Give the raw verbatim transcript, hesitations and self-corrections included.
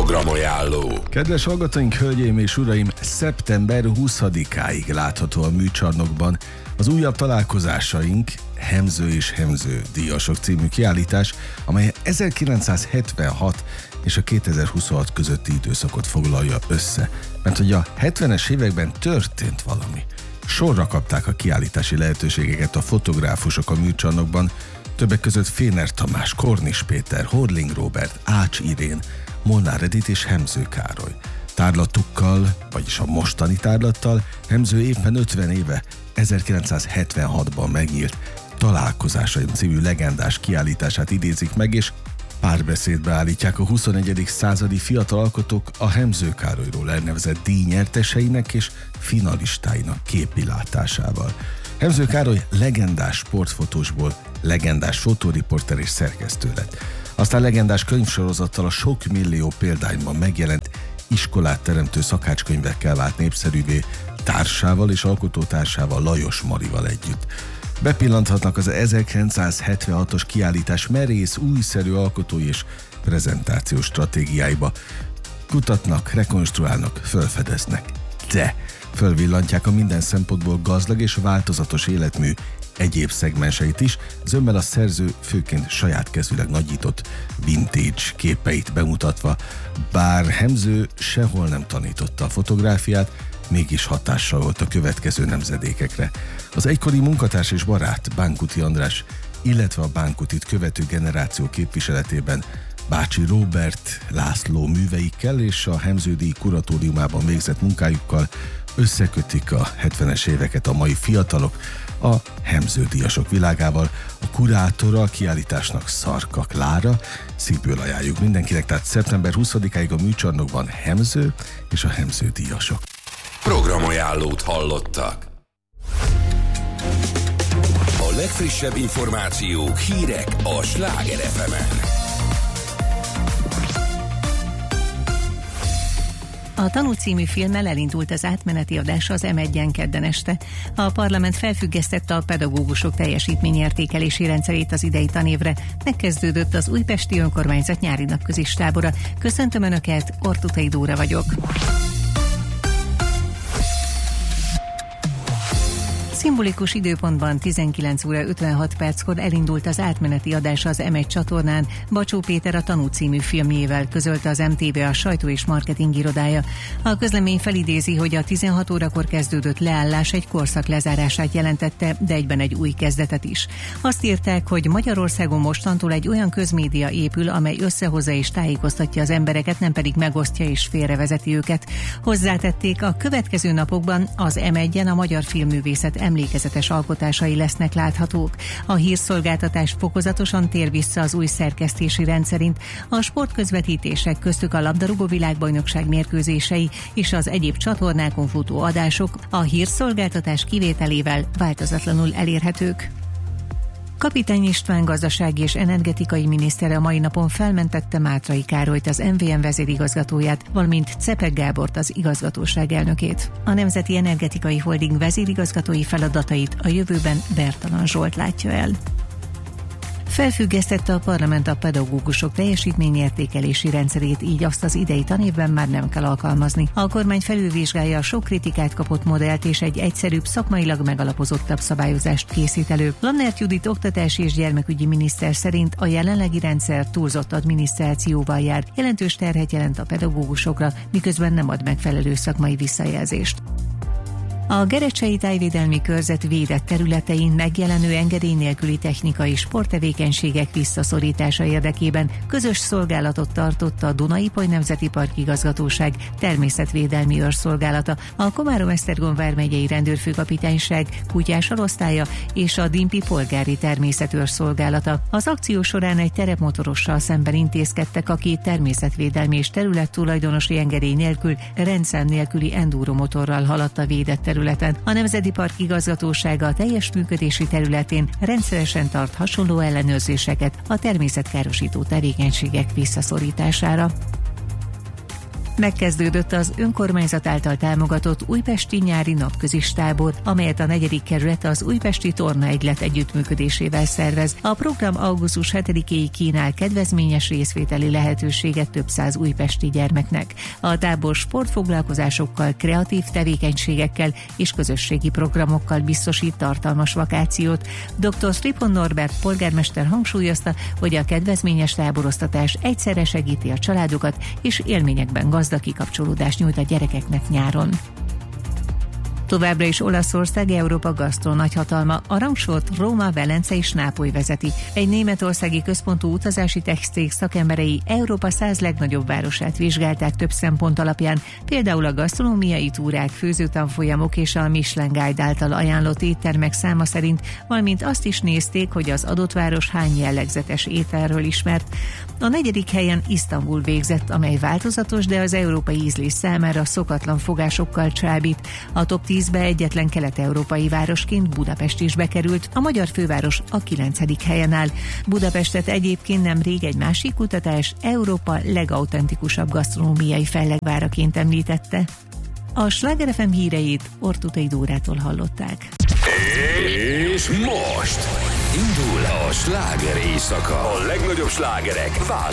Programajánló. Kedves hallgatóink, hölgyeim és uraim, szeptember huszadikáig látható a műcsarnokban az újabb találkozásaink, Hemző és Hemző díjasok című kiállítás, amely ezerkilencszázhetvenhat és a kétezer-huszonhat közötti időszakot foglalja össze. Mert hogy a hetvenes években történt valami. Sorra kapták a kiállítási lehetőségeket a fotográfusok a műcsarnokban, többek között Féner Tamás, Kornis Péter, Horling Róbert, Ács Irén, Molnár Edith és Hemző Károly. Tárlatukkal, vagyis a mostani tárlattal Hemző éppen ötven éve, ezerkilencszázhetvenhatban megnyílt Találkozásaim című legendás kiállítását idézik meg, és párbeszédbe állítják a huszonegyedik századi fiatal alkotók a Hemző Károlyról elnevezett díjnyerteseinek és finalistáinak képilátásával. Hemző Károly legendás sportfotósból legendás fotóriporter és szerkesztő lett. Aztán legendás könyvsorozattal a sok millió példányban megjelent iskolát teremtő szakácskönyvekkel vált népszerűvé társával és alkotótársával, Lajos Marival együtt. Bepillanthatnak az ezerkilencszázhetvenhatos kiállítás merész, újszerű alkotói és prezentációs stratégiáiba. Kutatnak, rekonstruálnak, felfedeznek. De fölvillantják a minden szempontból gazdag és változatos életmű egyéb szegmenseit is, zömmel a szerző főként saját kezűleg nagyított vintage képeit bemutatva. Bár Hemző sehol nem tanította a fotográfiát, mégis hatással volt a következő nemzedékekre. Az egykori munkatárs és barát Bánkuti András, illetve a Bánkutit követő generáció képviseletében Bácsi Róbert László műveikkel és a Hemző díj kuratóriumában végzett munkájukkal összekötik a hetvenes éveket a mai fiatalok a Hemző díjasok világával. A kurátora a kiállításnak Szarka Klára, szívből ajánljuk mindenkinek, tehát szeptember huszadikáig a műcsarnokban Hemző és a Hemző díjasok. Programajánlót hallottak. A legfrissebb információk, hírek a Sláger ef emen. A Tanú című filmmel elindult az átmeneti adás az em egyen kedden este. A parlament felfüggesztette a pedagógusok teljesítményértékelési rendszerét az idei tanévre. Megkezdődött az újpesti önkormányzat nyári napközis tábora. Köszöntöm Önöket, Ortutai Dóra vagyok. Szimbolikus időpontban tizenkilenc óra ötvenhat perckor elindult az átmeneti adás az em egy csatornán. Bacsó Péter a Tanú című filmjével, közölte az em té vé a sajtó és marketing irodája. A közlemény felidézi, hogy a tizenhat órakor kezdődött leállás egy korszak lezárását jelentette, de egyben egy új kezdetet is. Azt írták, hogy Magyarországon mostantól egy olyan közmédia épül, amely összehozza és tájékoztatja az embereket, nem pedig megosztja és félrevezeti őket. Hozzátették, a következő napokban az em egyen a magyar filmművészet emlékezetes alkotásai lesznek láthatók. A hírszolgáltatás fokozatosan tér vissza az új szerkesztési rendszerint. A sportközvetítések, köztük a labdarúgó világbajnokság mérkőzései és az egyéb csatornákon futó adások a hírszolgáltatás kivételével változatlanul elérhetők. Kapitány István gazdasági és energetikai miniszter a mai napon felmentette Mátrai Károlyt, az em vé em vezérigazgatóját, valamint Czepek Gábort, az igazgatóság elnökét. A Nemzeti Energetikai Holding vezérigazgatói feladatait a jövőben Bertalan Zsolt látja el. Felfüggesztette a parlament a pedagógusok teljesítményértékelési rendszerét, így azt az idei tanévben már nem kell alkalmazni. A kormány felülvizsgálja a sok kritikát kapott modellt és egy egyszerűbb, szakmailag megalapozottabb szabályozást készít elő. Lamnert Judit oktatási és gyermekügyi miniszter szerint a jelenlegi rendszer túlzott adminisztrációval jár, jelentős terhet jelent a pedagógusokra, miközben nem ad megfelelő szakmai visszajelzést. A Gerecsei Tájvédelmi Körzet védett területein megjelenő engedély nélküli technikai sporttevékenységek visszaszorítása érdekében közös szolgálatot tartott a Duna-Ipoly Nemzeti Park Igazgatóság természetvédelmi őrszolgálata, a Komárom-Esztergom vármegyei rendőrfőkapitányság kutyás alosztálya és a Dimpi polgári természetőrszolgálata. Az akció során egy terepmotorossal szemben intézkedtek, aki természetvédelmi és területtulajdonosi engedély nélkül rendszám nélküli enduromotorral haladt a védett területen. A Nemzeti Park Igazgatósága a teljes működési területén rendszeresen tart hasonló ellenőrzéseket a természetkárosító tevékenységek visszaszorítására. Megkezdődött az önkormányzat által támogatott újpesti nyári napközis tábor, amelyet a negyedik kerület az újpesti Torna Egylet együttműködésével szervez. A program augusztus hetedikéig kínál kedvezményes részvételi lehetőséget több száz újpesti gyermeknek. A tábor sportfoglalkozásokkal, kreatív tevékenységekkel és közösségi programokkal biztosít tartalmas vakációt. doktor Stripon Norbert polgármester hangsúlyozta, hogy a kedvezményes táboroztatás egyszerre segíti a családokat és élményekben gazdag kikapcsolódást nyújt a gyerekeknek nyáron. Továbbra is Olaszország Európa gasztro nagyhatalma, a rangsort Róma, Velence és Nápoly vezeti. Egy németországi központú utazási tech-cég szakemberei Európa száz legnagyobb városát vizsgálták több szempont alapján, például a gasztronómiai túrák, főzőtanfolyamok és a Michelin Guide által ajánlott éttermek száma szerint, valamint azt is nézték, hogy az adott város hány jellegzetes ételről ismert. A negyedik helyen Isztambul végzett, amely változatos, de az európai ízlés számára szokatlan fogásokkal csábít. A top tízbe egyetlen kelet-európai városként Budapest is bekerült, a magyar főváros a kilencedik helyen áll. Budapestet egyébként nemrég egy másik kutatás Európa legautentikusabb gasztronómiai fellegváraként említette. A Sláger ef em híreit Ortutai Dórától hallották. És most indul a sláger éjszaka. A legnagyobb slágerek